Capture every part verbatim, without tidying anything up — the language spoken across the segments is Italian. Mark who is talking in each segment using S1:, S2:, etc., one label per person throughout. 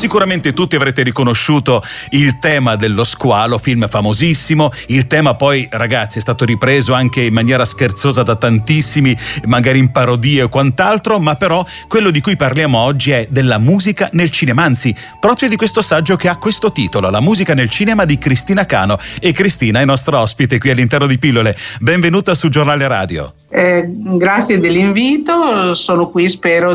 S1: Sicuramente tutti avrete riconosciuto il tema dello squalo, film famosissimo. Il tema poi, ragazzi, è stato ripreso anche in maniera scherzosa da tantissimi, magari in parodie o quant'altro, ma però quello di cui parliamo oggi è della musica nel cinema, anzi proprio di questo saggio che ha questo titolo, La musica nel cinema di Cristina Cano. E Cristina è nostra ospite qui all'interno di Pillole. Benvenuta su Giornale Radio.
S2: Eh, grazie dell'invito, sono qui, spero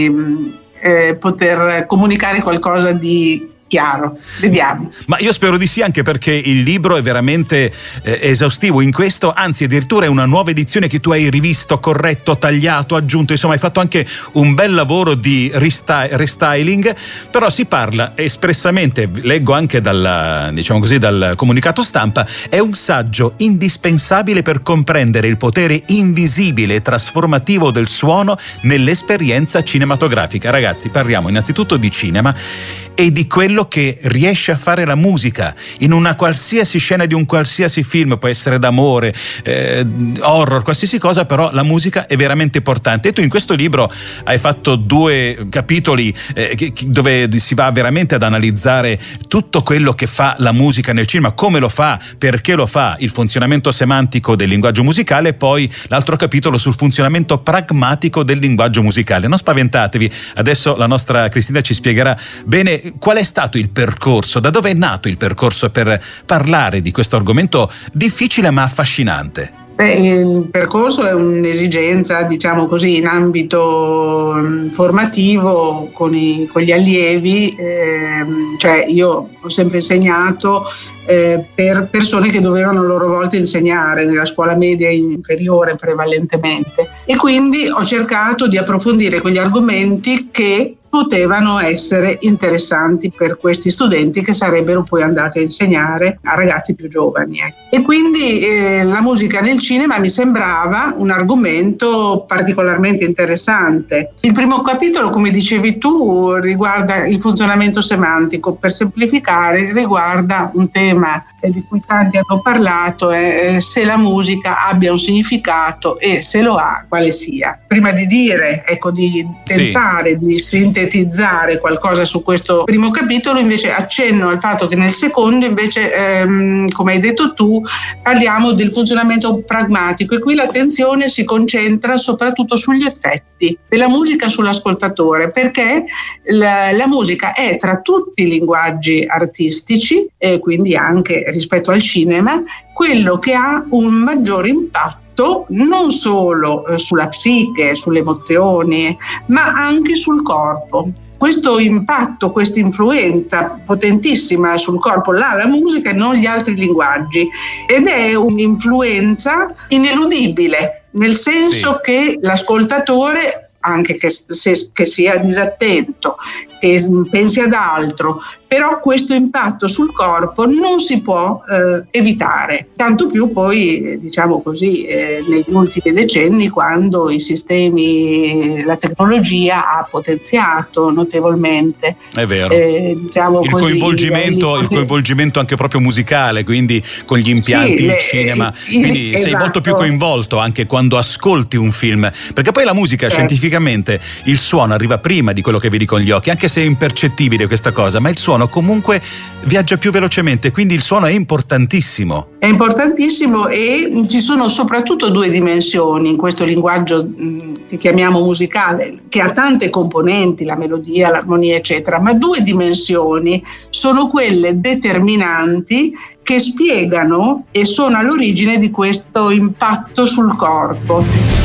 S2: di eh, poter comunicare qualcosa di chiaro, vediamo.
S1: Ma io spero di sì, anche perché il libro è veramente eh, esaustivo in questo, anzi addirittura è una nuova edizione che tu hai rivisto, corretto, tagliato, aggiunto, insomma hai fatto anche un bel lavoro di resty- restyling, però si parla espressamente, leggo anche dal, diciamo così, dal comunicato stampa, è un saggio indispensabile per comprendere il potere invisibile e trasformativo del suono nell'esperienza cinematografica. Ragazzi, parliamo innanzitutto di cinema e di quello che riesce a fare la musica in una qualsiasi scena di un qualsiasi film, può essere d'amore, eh, horror, qualsiasi cosa, però la musica è veramente importante. E tu in questo libro hai fatto due capitoli eh, che, dove si va veramente ad analizzare tutto quello che fa la musica nel cinema, come lo fa, perché lo fa, il funzionamento semantico del linguaggio musicale, e poi l'altro capitolo sul funzionamento pragmatico del linguaggio musicale. Non spaventatevi, adesso la nostra Cristina ci spiegherà bene qual è stato il percorso, da dove è nato il percorso per parlare di questo argomento difficile ma affascinante.
S2: Beh, il percorso è un'esigenza, diciamo così, in ambito formativo con, i, con gli allievi, eh, cioè io ho sempre insegnato eh, per persone che dovevano a loro volta insegnare nella scuola media inferiore prevalentemente, e quindi ho cercato di approfondire quegli argomenti che potevano essere interessanti per questi studenti che sarebbero poi andati a insegnare a ragazzi più giovani. E quindi eh, la musica nel cinema mi sembrava un argomento particolarmente interessante. Il primo capitolo, come dicevi tu, riguarda il funzionamento semantico. Per semplificare, riguarda un tema di cui tanti hanno parlato, è se la musica abbia un significato e se lo ha, quale sia. Prima di dire, ecco, di tentare sì. di sintetizzare qualcosa su questo primo capitolo, invece accenno al fatto che nel secondo invece, ehm, come hai detto tu, parliamo del funzionamento pragmatico, e qui l'attenzione si concentra soprattutto sugli effetti della musica sull'ascoltatore, perché la, la musica è tra tutti i linguaggi artistici, e quindi anche rispetto al cinema, quello che ha un maggiore impatto non solo sulla psiche, sulle emozioni, ma anche sul corpo. Questo impatto, questa influenza potentissima sul corpo l'ha la musica e non gli altri linguaggi, ed è un'influenza ineludibile, nel senso sì. che l'ascoltatore, anche che, se, che sia disattento, che pensi ad altro, però questo impatto sul corpo non si può eh, evitare, tanto più poi, diciamo così, eh, negli ultimi decenni, quando i sistemi, la tecnologia ha potenziato notevolmente.
S1: È vero.
S2: Eh, diciamo
S1: il,
S2: così,
S1: coinvolgimento, il coinvolgimento anche proprio musicale, quindi con gli impianti, sì, il le, cinema, eh, quindi esatto. sei molto più coinvolto anche quando ascolti un film, perché poi la musica certo. scientificamente il suono arriva prima di quello che vedi con gli occhi, anche se è impercettibile questa cosa, ma il suono comunque viaggia più velocemente, quindi il suono è importantissimo.
S2: È importantissimo, e ci sono soprattutto due dimensioni in questo linguaggio mh, che chiamiamo musicale, che ha tante componenti, la melodia, l'armonia eccetera, ma due dimensioni sono quelle determinanti che spiegano e sono all'origine di questo impatto sul corpo.